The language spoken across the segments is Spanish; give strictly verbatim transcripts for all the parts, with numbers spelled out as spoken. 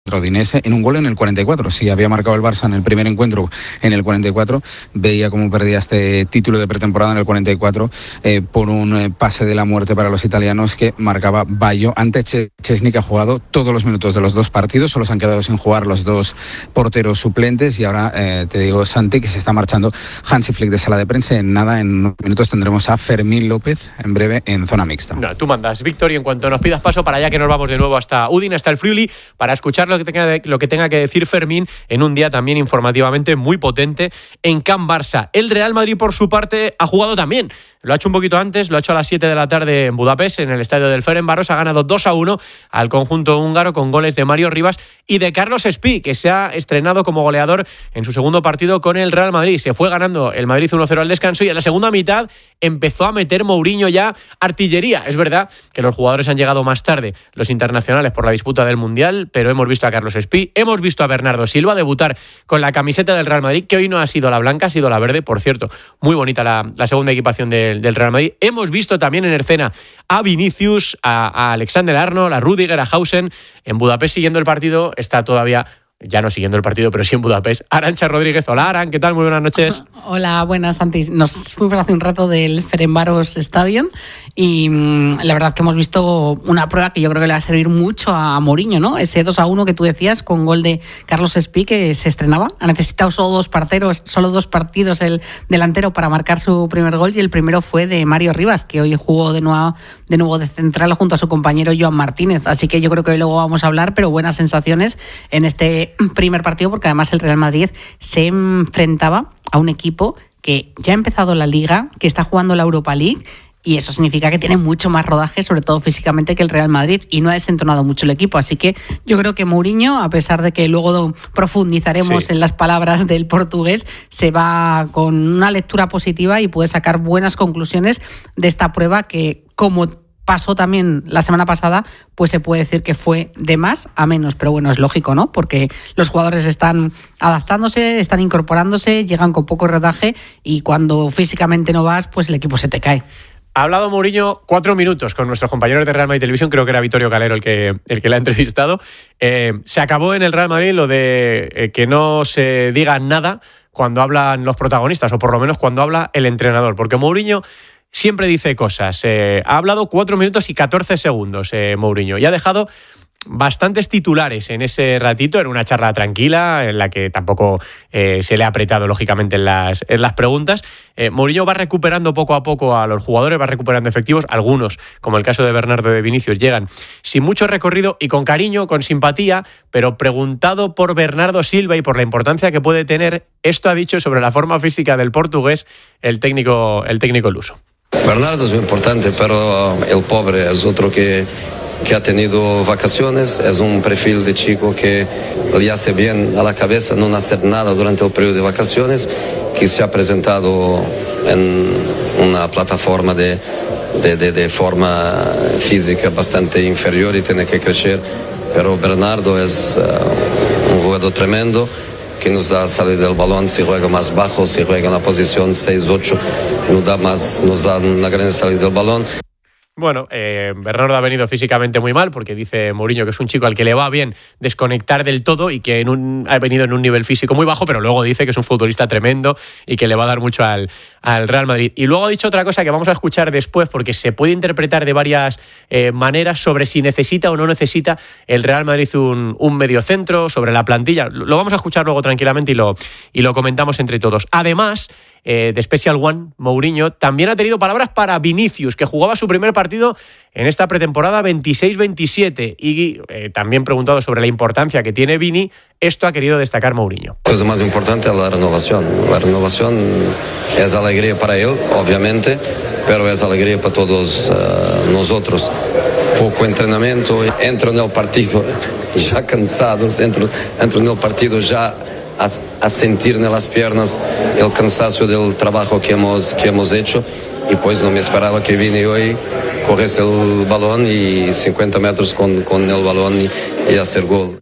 Udinese en un gol en el cuarenta y cuatro. Si había marcado el Barça en el primer encuentro en el cuarenta y cuatro, veía cómo perdía este título de pretemporada en el cuarenta y cuatro eh, por un eh, pase de la muerte para los italianos que marcaba Bayo ante Szczęsny, que ha jugado todos los minutos de los dos partidos. Solo se han quedado sin jugar los dos porteros suplentes y ahora eh, te digo, Santi, que se está marchando Hansi Flick de sala de prensa. En nada, en unos minutos tendremos a Fermín López en breve en zona mixta. No, tú mandas, Víctor, y en cuanto nos pidas paso para allá, que nos vamos de nuevo hasta Udine, hasta el Friuli, para escuchar lo que tenga, lo que tenga que decir Fermín en un día también informativamente muy potente en Can Barça. El Real Madrid, por su parte, ha jugado también. Lo ha hecho un poquito antes, lo ha hecho a las siete de la tarde en Budapest, en el estadio del Ferencváros. Ha ganado dos a uno al conjunto húngaro con goles de Mario Rivas y de Carlos Espí, que se ha estrenado como goleador en su segundo partido con el Real Madrid. Se fue ganando el Madrid uno cero al descanso y en la segunda mitad empezó a meter Mourinho ya artillería. Es verdad que los jugadores han llegado más tarde, los internacionales, por la disputa del Mundial, pero hemos visto a Carlos Espí, hemos visto a Bernardo Silva debutar con la camiseta del Real Madrid, que hoy no ha sido la blanca, ha sido la verde, por cierto. Muy bonita la, la segunda equipación de del Real Madrid. Hemos visto también en escena a Vinicius, a, a Alexander Arnold, a Rüdiger, a Hausen. En Budapest siguiendo el partido está todavía, ya no siguiendo el partido, pero sí en Budapest, Arantxa Rodríguez. Hola, Aran, ¿qué tal? Muy buenas noches. Hola, buenas, Santi. Nos fuimos hace un rato del Ferencváros Stadium y mmm, la verdad que hemos visto una prueba que yo creo que le va a servir mucho a Mourinho, ¿no? Ese dos a uno que tú decías con gol de Carlos Espí, que se estrenaba. Ha necesitado solo dos partidos, solo dos partidos el delantero para marcar su primer gol, y el primero fue de Mario Rivas, que hoy jugó de nuevo, de nuevo de central junto a su compañero Joan Martínez. Así que yo creo que hoy luego vamos a hablar, pero buenas sensaciones en este primer partido, porque además el Real Madrid se enfrentaba a un equipo que ya ha empezado la Liga, que está jugando la Europa League, y eso significa que tiene mucho más rodaje, sobre todo físicamente, que el Real Madrid, y no ha desentonado mucho el equipo. Así que yo creo que Mourinho, a pesar de que luego profundizaremos sí. en las palabras del portugués, se va con una lectura positiva y puede sacar buenas conclusiones de esta prueba que, como pasó también la semana pasada, pues se puede decir que fue de más a menos, pero bueno, es lógico, ¿no? Porque los jugadores están adaptándose, están incorporándose, llegan con poco rodaje, y cuando físicamente no vas, pues el equipo se te cae. Ha hablado Mourinho cuatro minutos con nuestros compañeros de Real Madrid Televisión, creo que era Vittorio Calero el que, el que la ha entrevistado. Eh, se acabó en el Real Madrid lo de eh, que no se diga nada cuando hablan los protagonistas, o por lo menos cuando habla el entrenador, porque Mourinho siempre dice cosas. Eh, ha hablado cuatro minutos y catorce segundos eh, Mourinho, y ha dejado bastantes titulares en ese ratito, en una charla tranquila, en la que tampoco eh, se le ha apretado, lógicamente, en las, en las preguntas. Eh, Mourinho va recuperando poco a poco a los jugadores, va recuperando efectivos. Algunos, como el caso de Bernardo de Vinicius, llegan sin mucho recorrido y con cariño, con simpatía, pero preguntado por Bernardo Silva y por la importancia que puede tener, esto ha dicho sobre la forma física del portugués el técnico, el técnico luso. Bernardo es muy importante, pero el pobre es otro que, que ha tenido vacaciones, es un perfil de chico que le hace bien a la cabeza no hacer nada durante el periodo de vacaciones, que se ha presentado en una plataforma de, de, de, de forma física bastante inferior y tiene que crecer, pero Bernardo es uh, un jugador tremendo, que nos da salir del balón, si juega más bajo, si juega en la posición seis ocho, nos da, más, nos da una gran salida del balón. Bueno, eh, Bernardo ha venido físicamente muy mal, porque dice Mourinho que es un chico al que le va bien desconectar del todo y que en un, ha venido en un nivel físico muy bajo, pero luego dice que es un futbolista tremendo y que le va a dar mucho al, al Real Madrid. Y luego ha dicho otra cosa que vamos a escuchar después, porque se puede interpretar de varias eh, maneras sobre si necesita o no necesita el Real Madrid un, un mediocentro, sobre la plantilla. Lo vamos a escuchar luego tranquilamente y lo, y lo comentamos entre todos. Además, Eh, de Special One, Mourinho también ha tenido palabras para Vinicius, que jugaba su primer partido en esta pretemporada veintiséis veintisiete, y eh, también preguntado sobre la importancia que tiene Vini, esto ha querido destacar Mourinho. La cosa más importante es la renovación. La renovación es alegría para él, obviamente, pero es alegría para todos uh, nosotros. Poco entrenamiento, entro en el partido ya cansados, entro, entro en el partido ya A, a sentir en las piernas el cansancio del trabajo que hemos, que hemos hecho, y pues no me esperaba que Vini hoy cogiese el balón y cincuenta metros con, con el balón y, y hacer gol.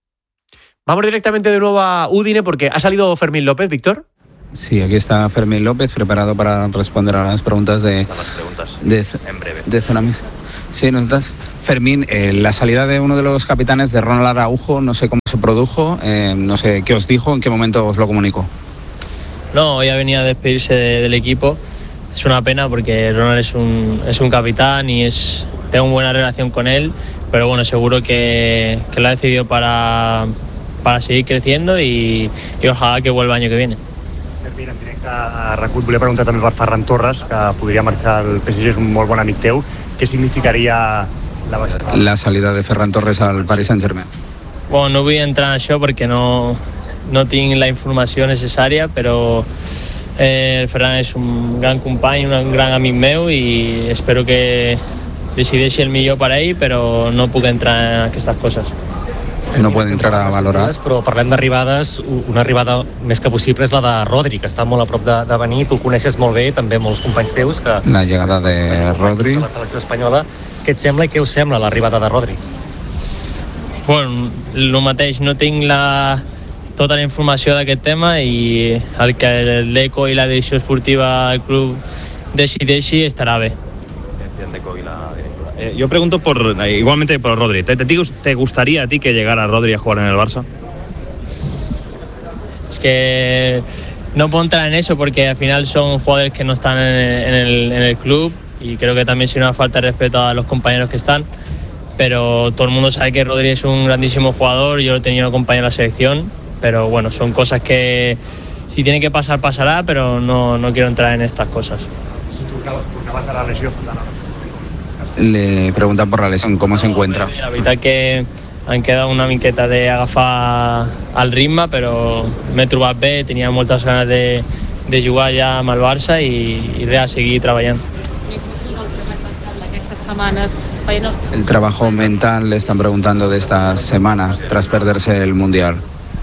Vamos directamente de nuevo a Udine, porque ha salido Fermín López, Víctor. Sí, aquí está Fermín López, preparado para responder a las preguntas de, las preguntas de, en breve. de Zona Mixta. Sí, nosotros. Fermín, eh, la salida de uno de los capitanes, de Ronald Araujo, no sé cómo se produjo, eh, no sé qué os dijo, en qué momento os lo comunicó. No, ya venía a despedirse de, del equipo. Es una pena porque Ronald es un, es un capitán y es, tengo buena relación con él, pero bueno, seguro que, que lo ha decidido para, para seguir creciendo y, y ojalá que vuelva el año que viene. Fermín, en directe a RAC u et volia preguntar també per Ferran Torres, que podria marxar al P S G, és un molt bon amic teu. Què significaria la baixada? La salida de Ferran Torres al Paris Saint-Germain. Bueno, no vull entrar en això perquè no, no tinc la informació necessària, però eh, el Ferran és un gran company, un gran amic meu i espero que decideixi el millor per a ell, però no puc entrar en aquestes coses. No puede entrar a valorar. Però parlem d'arribades, una arribada més que possible és la de Rodri, que està molt a prop de, de venir, tu el coneixes molt bé, també molts companys teus que... La llegada de Rodri. La selecció espanyola, què et sembla i què us sembla l'arribada de Rodri? Bueno, el mateix, no tinc la, tota la informació d'aquest tema i el que l'Eco i la direcció esportiva del club decideixi estarà bé. Eh, yo pregunto por eh, igualmente por Rodri. ¿Te, te, ¿Te gustaría a ti que llegara Rodri a jugar en el Barça? Es que no puedo entrar en eso porque al final son jugadores que no están en el, en el, en el club y creo que también sería una falta de respeto a los compañeros que están, pero todo el mundo sabe que Rodri es un grandísimo jugador, yo lo he tenido acompañado en la selección, pero bueno, son cosas que si tiene que pasar, pasará, pero no, no quiero entrar en estas cosas. Le preguntan por la lesión, ¿cómo se encuentra? La veritat que han quedat una miqueta d'agafar el ritme, però m'he trobat bé, tenia moltes ganes de, de jugar ja amb el Barça i, i res, seguir treballant. El trabajo mental le están preguntando de estas semanas tras perderse el Mundial.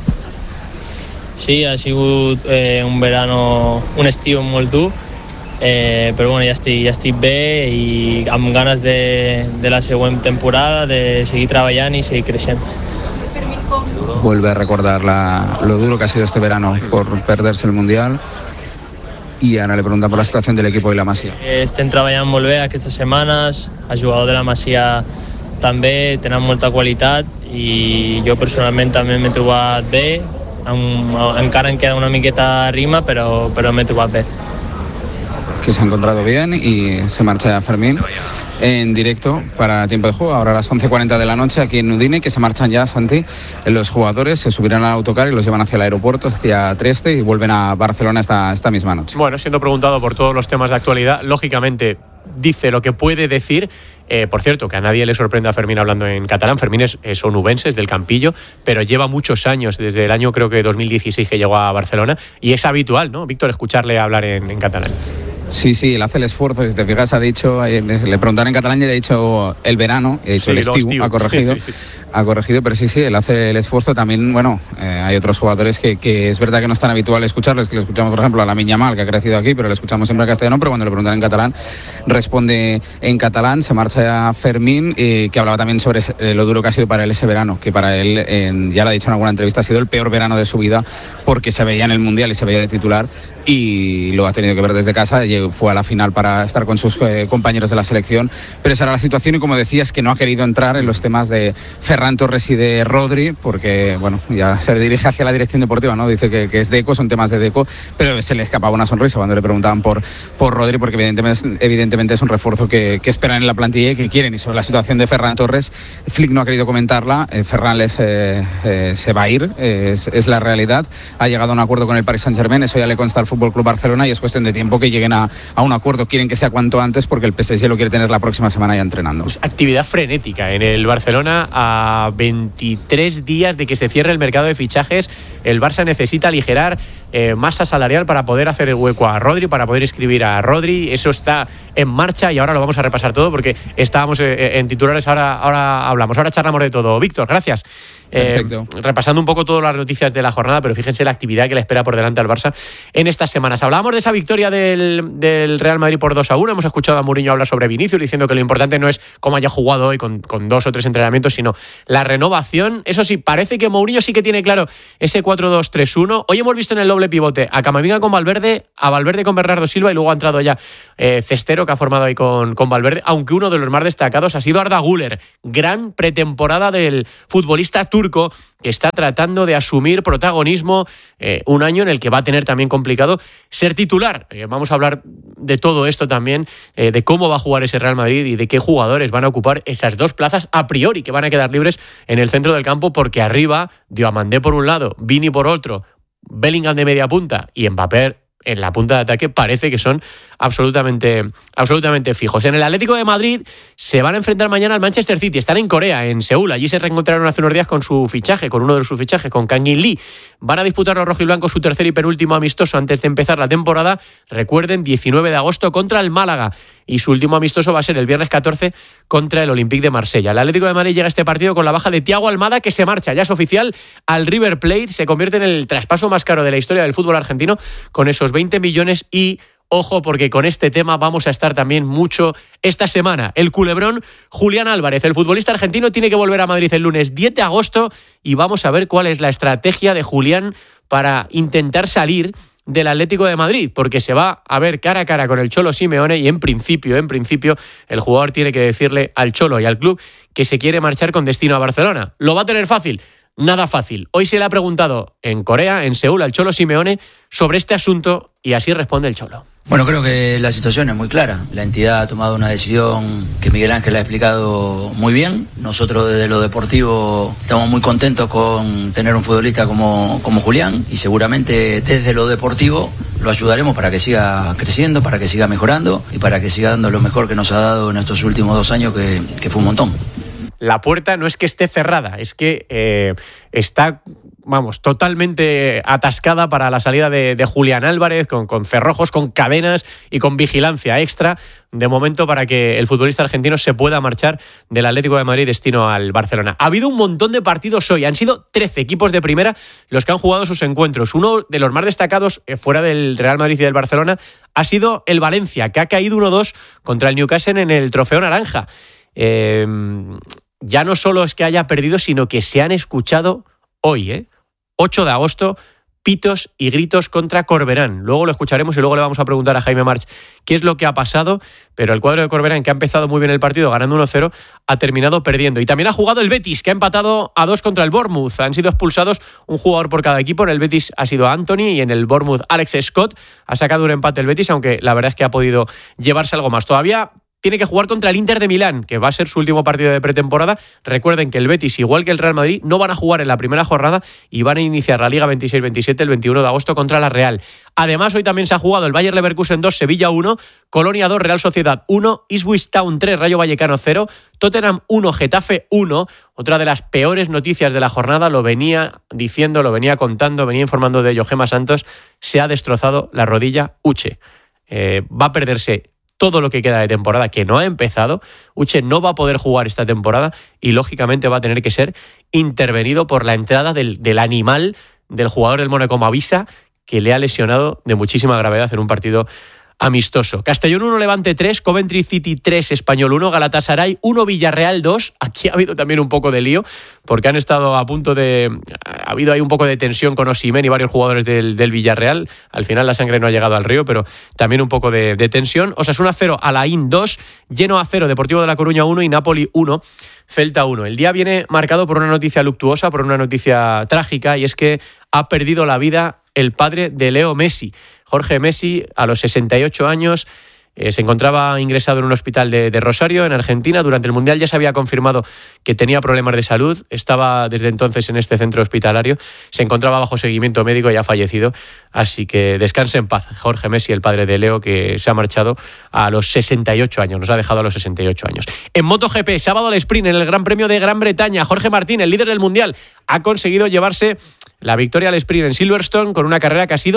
Sí, ha sigut eh, un verano, un estiu molt dur, Eh, però bueno, ja estic, ja estic bé i amb ganes de, de la següent temporada, de seguir treballant i seguir creixent. Vuelve a recordar la, lo duro que ha sido este verano por perderse el Mundial y ahora le pregunta por la situación del equipo i la Masia. Eh, estem treballant molt bé aquestes setmanes, el jugador de la Masia també, tenen molta qualitat i jo personalment també m'he trobat bé, en, encara em queda una miqueta de rima, però, però m'he trobat bé. Que se ha encontrado bien y se marcha Fermín en directo para Tiempo de Juego, ahora a las once cuarenta de la noche aquí en Udine, que se marchan ya, Santi, los jugadores, se subirán al autocar y los llevan hacia el aeropuerto, hacia Trieste y vuelven a Barcelona esta, esta misma noche. Bueno, siendo preguntado por todos los temas de actualidad, lógicamente dice lo que puede decir. Eh, por cierto, que a nadie le sorprende a Fermín hablando en catalán. Fermín es, es onubense, es del Campillo, pero lleva muchos años, desde el año creo que dos mil dieciséis que llegó a Barcelona, y es habitual, ¿no, Víctor, escucharle hablar en, en catalán? Sí, sí, él hace el esfuerzo. Si te fijas, ha dicho, le preguntaron en catalán y le ha dicho el verano, y ha dicho sí, el estiu, ha corregido, sí, sí, sí. ha corregido, pero sí, sí, él hace el esfuerzo. También, bueno, eh, hay otros jugadores que, que es verdad que no es tan habitual escucharles, que le escuchamos, por ejemplo, a Lamine Yamal, que ha crecido aquí, pero le escuchamos siempre en castellano, pero cuando le preguntan en catalán, responde en catalán. Se marcha Fermín, eh, que hablaba también sobre ese, eh, lo duro que ha sido para él ese verano, que para él, eh, ya lo ha dicho en alguna entrevista, ha sido el peor verano de su vida, porque se veía en el Mundial y se veía de titular, y lo ha tenido que ver desde casa, y fue a la final para estar con sus eh, compañeros de la selección, pero esa era la situación. Y como decías, que no ha querido entrar en los temas de Ferran Torres y de Rodri, porque bueno, ya se dirige hacia la dirección deportiva, ¿no? Dice que, que es Deco, son temas de Deco, pero se le escapaba una sonrisa cuando le preguntaban por, por Rodri, porque evidentemente, evidentemente es un refuerzo que, que esperan en la plantilla y que quieren. Y sobre la situación de Ferran Torres, Flick no ha querido comentarla, eh, Ferran les, eh, eh, se va a ir, eh, es, es la realidad, ha llegado a un acuerdo con el Paris Saint-Germain, eso ya le consta al F C Barcelona y es cuestión de tiempo que lleguen a, a un acuerdo. Quieren que sea cuanto antes porque el P S G lo quiere tener la próxima semana ya entrenando. Pues actividad frenética en el Barcelona a veintitrés días de que se cierre el mercado de fichajes. El Barça necesita aligerar eh, masa salarial para poder hacer el hueco a Rodri, para poder inscribir a Rodri. Eso está en marcha y ahora lo vamos a repasar todo porque estábamos eh, en titulares, ahora, ahora hablamos, ahora charlamos de todo. Víctor, gracias. Eh, repasando un poco todas las noticias de la jornada, pero fíjense la actividad que le espera por delante al Barça en estas semanas. Hablábamos de esa victoria del, del Real Madrid por dos a uno. Hemos escuchado a Mourinho hablar sobre Vinicius, diciendo que lo importante no es cómo haya jugado hoy con, con dos o tres entrenamientos, sino la renovación. Eso sí, parece que Mourinho sí que tiene claro ese cuatro dos tres uno. Hoy hemos visto en el doble doble pivote, a Camavinga con Valverde, a Valverde con Bernardo Silva y luego ha entrado ya eh, Cestero, que ha formado ahí con, con Valverde, aunque uno de los más destacados ha sido Arda Güler. Gran pretemporada del futbolista turco que está tratando de asumir protagonismo, eh, un año en el que va a tener también complicado ser titular. Eh, vamos a hablar de todo esto también, eh, de cómo va a jugar ese Real Madrid y de qué jugadores van a ocupar esas dos plazas a priori que van a quedar libres en el centro del campo, porque arriba Diomandé por un lado, Vini por otro, Bellingham de media punta y Mbappé en la punta de ataque parece que son absolutamente, absolutamente fijos. En el Atlético de Madrid se van a enfrentar mañana al Manchester City. Están en Corea, en Seúl. Allí se reencontraron hace unos días con su fichaje, con uno de sus fichajes, con Kang-in Lee. Van a disputar los rojiblancos su tercer y penúltimo amistoso antes de empezar la temporada. Recuerden, diecinueve de agosto contra el Málaga. Y su último amistoso va a ser el viernes catorce contra el Olympique de Marsella. El Atlético de Madrid llega a este partido con la baja de Thiago Almada, que se marcha, ya es oficial, al River Plate. Se convierte en el traspaso más caro de la historia del fútbol argentino, con esos veinte millones. Y ojo, porque con este tema vamos a estar también mucho esta semana. El culebrón Julián Álvarez, el futbolista argentino, tiene que volver a Madrid el lunes diez de agosto y vamos a ver cuál es la estrategia de Julián para intentar salir del Atlético de Madrid, porque se va a ver cara a cara con el Cholo Simeone y en principio, en principio, el jugador tiene que decirle al Cholo y al club que se quiere marchar con destino a Barcelona. ¿Lo va a tener fácil? Nada fácil. Hoy se le ha preguntado en Corea, en Seúl, al Cholo Simeone sobre este asunto y así responde el Cholo. Bueno, creo que la situación es muy clara. La entidad ha tomado una decisión que Miguel Ángel ha explicado muy bien. Nosotros desde lo deportivo estamos muy contentos con tener un futbolista como, como Julián y seguramente desde lo deportivo lo ayudaremos para que siga creciendo, para que siga mejorando y para que siga dando lo mejor que nos ha dado en estos últimos dos años, que, que fue un montón. La puerta no es que esté cerrada, es que eh, está, vamos, totalmente atascada para la salida de, de Julián Álvarez, con, con cerrojos, con cadenas y con vigilancia extra, de momento, para que el futbolista argentino se pueda marchar del Atlético de Madrid destino al Barcelona. Ha habido un montón de partidos hoy, han sido trece equipos de primera los que han jugado sus encuentros. Uno de los más destacados, eh, fuera del Real Madrid y del Barcelona, ha sido el Valencia, que ha caído uno dos contra el Newcastle en el Trofeo Naranja. Eh... Ya no solo es que haya perdido, sino que se han escuchado hoy, ¿eh? ocho de agosto, pitos y gritos contra Corberán. Luego lo escucharemos y luego le vamos a preguntar a Jaime March qué es lo que ha pasado, pero el cuadro de Corberán, que ha empezado muy bien el partido ganando uno cero, ha terminado perdiendo. Y también ha jugado el Betis, que ha empatado a dos contra el Bournemouth. Han sido expulsados un jugador por cada equipo. En el Betis ha sido Anthony y en el Bournemouth Alex Scott. Ha sacado un empate el Betis, aunque la verdad es que ha podido llevarse algo más. Todavía tiene que jugar contra el Inter de Milán, que va a ser su último partido de pretemporada. Recuerden que el Betis, igual que el Real Madrid, no van a jugar en la primera jornada y van a iniciar la Liga veintiséis veintisiete el veintiuno de agosto contra la Real. Además, hoy también se ha jugado el Bayer Leverkusen dos, Sevilla uno, Colonia dos, Real Sociedad uno, Ipswich Town tres, Rayo Vallecano cero, Tottenham uno, Getafe uno. Otra de las peores noticias de la jornada, lo venía diciendo, lo venía contando, venía informando de ello Gemma Santos, se ha destrozado la rodilla Uche. Eh, va a perderse todo lo que queda de temporada, que no ha empezado. Uche no va a poder jugar esta temporada y lógicamente va a tener que ser intervenido por la entrada del, del animal, del jugador del Mónaco Mavisa, que le ha lesionado de muchísima gravedad en un partido amistoso. Castellón uno, Levante tres, Coventry City tres, Español uno, Galatasaray uno, Villarreal dos. Aquí ha habido también un poco de lío, porque han estado a punto de... Ha habido ahí un poco de tensión con Osimhen y varios jugadores del, del Villarreal. Al final la sangre no ha llegado al río, pero también un poco de, de tensión. Osasuna cero, Alain dos, Genoa cero, Deportivo de La Coruña uno y Napoli uno, Celta uno. El día viene marcado por una noticia luctuosa, por una noticia trágica, y es que ha perdido la vida el padre de Leo Messi. Jorge Messi, a los sesenta y ocho años, eh, se encontraba ingresado en un hospital de, de Rosario, en Argentina. Durante el Mundial ya se había confirmado que tenía problemas de salud. Estaba desde entonces en este centro hospitalario. Se encontraba bajo seguimiento médico y ha fallecido. Así que descanse en paz Jorge Messi, el padre de Leo, que se ha marchado a los sesenta y ocho años. Nos ha dejado a los sesenta y ocho años. En MotoGP, sábado al sprint en el Gran Premio de Gran Bretaña. Jorge Martín, el líder del Mundial, ha conseguido llevarse la victoria al sprint en Silverstone con una carrera que ha sido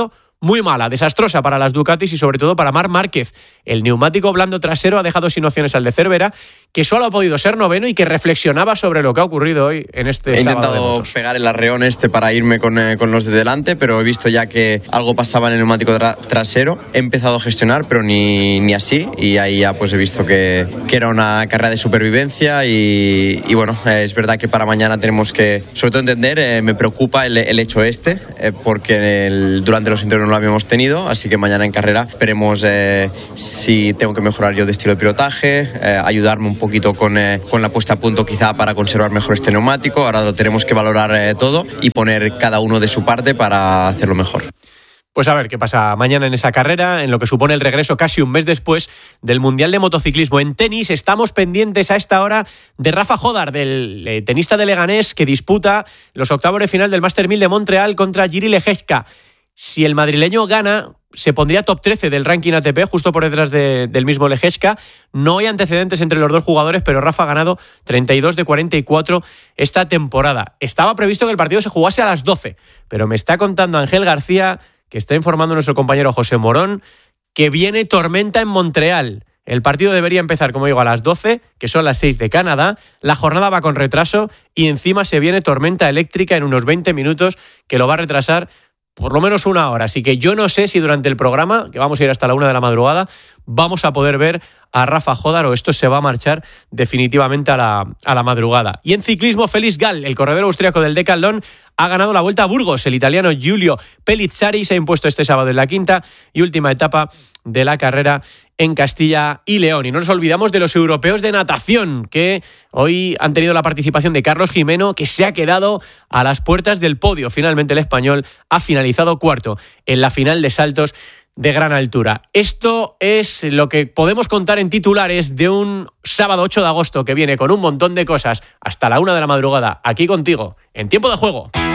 muy mala, desastrosa para las Ducatis y sobre todo para Marc Márquez. El neumático blando trasero ha dejado sin opciones al de Cervera, que solo ha podido ser noveno y que reflexionaba sobre lo que ha ocurrido hoy en este He sábado de intentado motos. pegar el arreón este para irme con, eh, con los de delante, pero he visto ya que algo pasaba en el neumático tra- trasero. He empezado a gestionar, pero ni, ni así, y ahí ya pues he visto que, que era una carrera de supervivencia y, y bueno, eh, es verdad que para mañana tenemos que, sobre todo entender, eh, me preocupa el, el hecho este, eh, porque el, durante los interiores no lo habíamos tenido, así que mañana en carrera esperemos eh, si tengo que mejorar yo de estilo de pilotaje, eh, ayudarme un poquito con, eh, con la puesta a punto quizá para conservar mejor este neumático. Ahora lo tenemos que valorar eh, todo y poner cada uno de su parte para hacerlo mejor. Pues a ver qué pasa mañana en esa carrera, en lo que supone el regreso casi un mes después del Mundial de Motociclismo. En tenis estamos pendientes a esta hora de Rafa Jodar, del eh, tenista de Leganés, que disputa los octavos de final del Master mil de Montreal contra Jiří Lehečka. Si el madrileño gana, se pondría top trece del ranking A T P, justo por detrás de, del mismo Lehečka. No hay antecedentes entre los dos jugadores, pero Rafa ha ganado treinta y dos de cuarenta y cuatro esta temporada. Estaba previsto que el partido se jugase a las doce, pero me está contando Ángel García, que está informando nuestro compañero José Morón, que viene tormenta en Montreal. El partido debería empezar, como digo, a las doce, que son las seis de Canadá. La jornada va con retraso y encima se viene tormenta eléctrica en unos veinte minutos, que lo va a retrasar por lo menos una hora. Así que yo no sé si durante el programa, que vamos a ir hasta la una de la madrugada, vamos a poder ver a Rafa Jodar o esto se va a marchar definitivamente a la, a la madrugada. Y en ciclismo, Félix Gall, el corredor austríaco del Decathlon, ha ganado la Vuelta a Burgos. El italiano Giulio Pellizzari se ha impuesto este sábado en la quinta y última etapa de la carrera en Castilla y León. Y no nos olvidamos de los europeos de natación, que hoy han tenido la participación de Carlos Jimeno, que se ha quedado a las puertas del podio. Finalmente el español ha finalizado cuarto en la final de saltos de gran altura. Esto es lo que podemos contar en titulares de un sábado ocho de agosto que viene con un montón de cosas hasta la una de la madrugada, aquí contigo, en Tiempo de Juego.